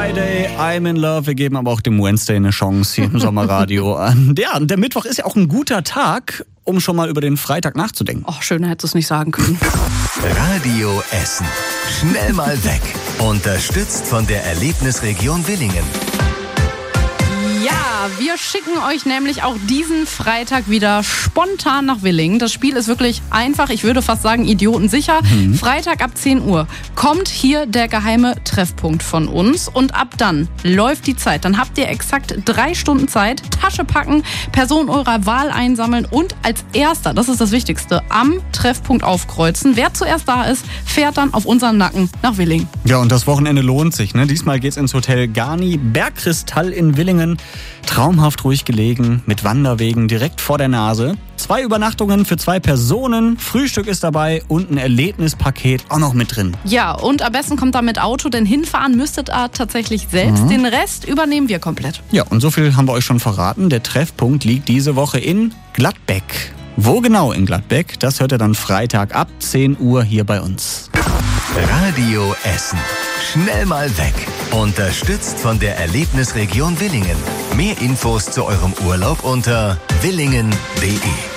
Friday, I'm in love. Wir geben aber auch dem Wednesday eine Chance hier im Sommerradio. Ja, der Mittwoch ist ja auch ein guter Tag, um schon mal über den Freitag nachzudenken. Oh, schöner hättest du es nicht sagen können. Radio Essen. Schnell mal weg. Unterstützt von der Erlebnisregion Willingen. Ja, wir schicken euch nämlich auch diesen Freitag wieder spontan nach Willingen. Das Spiel ist wirklich einfach, ich würde fast sagen idiotensicher. Freitag ab 10 Uhr kommt hier der geheime Treffpunkt von uns und ab dann läuft die Zeit. Dann habt ihr exakt 3 Stunden Zeit, Tasche packen, Person eurer Wahl einsammeln und als erster, das ist das Wichtigste, am Treffpunkt aufkreuzen. Wer zuerst da ist, fährt dann auf unseren Nacken nach Willingen. Ja, und das Wochenende lohnt sich. Ne? Diesmal geht's ins Hotel Garni Bergkristall in Willingen. Traumhaft ruhig gelegen, mit Wanderwegen direkt vor der Nase. 2 Übernachtungen für 2 Personen, Frühstück ist dabei und ein Erlebnispaket auch noch mit drin. Ja, und am besten kommt da mit Auto, denn hinfahren müsstet ihr tatsächlich selbst. Den Rest übernehmen wir komplett. Ja, und so viel haben wir euch schon verraten. Der Treffpunkt liegt diese Woche in Gladbeck. Wo genau in Gladbeck? Das hört ihr dann Freitag ab 10 Uhr hier bei uns. Radio Essen. Schnell mal weg. Unterstützt von der Erlebnisregion Willingen. Mehr Infos zu eurem Urlaub unter willingen.de.